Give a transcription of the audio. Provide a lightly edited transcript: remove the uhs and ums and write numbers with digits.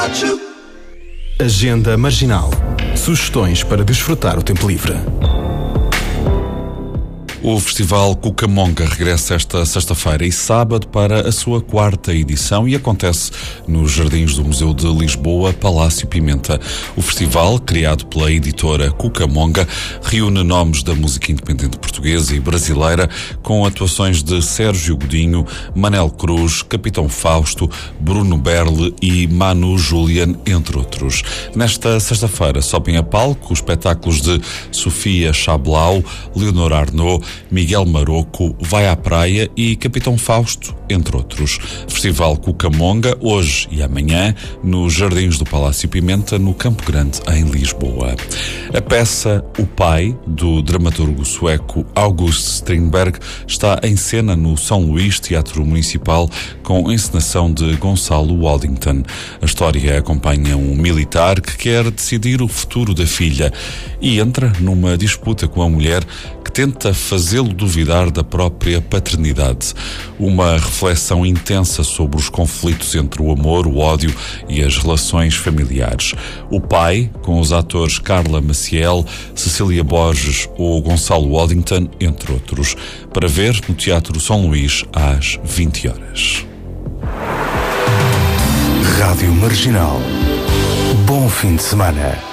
Agenda Marginal. Sugestões para desfrutar o tempo livre. O Festival Cucamonga regressa esta sexta-feira e sábado para a sua 4ª edição e acontece nos Jardins do Museu de Lisboa, Palácio Pimenta. O festival, criado pela editora Cucamonga, reúne nomes da música independente portuguesa e brasileira com atuações de Sérgio Godinho, Manel Cruz, Capitão Fausto, Bruno Berle e Manu Julian, entre outros. Nesta sexta-feira sobem a palco os espetáculos de Sofia Chablau, Leonor Arnaud, Miguel Maroco, Vai à Praia e Capitão Fausto, entre outros. Festival Cucamonga, hoje e amanhã, nos Jardins do Palácio Pimenta, no Campo Grande, em Lisboa. A peça O Pai, do dramaturgo sueco August Strindberg, está em cena no São Luís Teatro Municipal, com encenação de Gonçalo Waddington. A história acompanha um militar que quer decidir o futuro da filha e entra numa disputa com a mulher que tenta fazê-lo duvidar da própria paternidade. Uma reflexão intensa sobre os conflitos entre o amor, o ódio e as relações familiares. O Pai, com os atores Carla Maciel, Cecília Borges ou Gonçalo Waddington, entre outros. Para ver no Teatro São Luís às 20 horas. Rádio Marginal. Bom fim de semana.